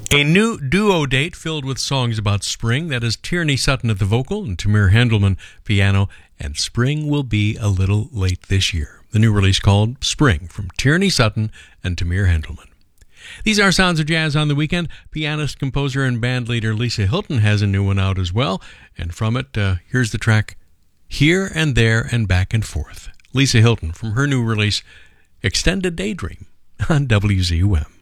A new duo date filled with songs about spring. That is Tierney Sutton at the vocal and Tamir Handelman piano. And Spring Will Be a Little Late This Year. The new release called Spring from Tierney Sutton and Tamir Handelman. These are Sounds of Jazz on the Weekend. Pianist, composer, and band leader Lisa Hilton has a new one out as well. And from it, here's the track Here and There and Back and Forth. Lisa Hilton from her new release, Extended Daydream on WZUM.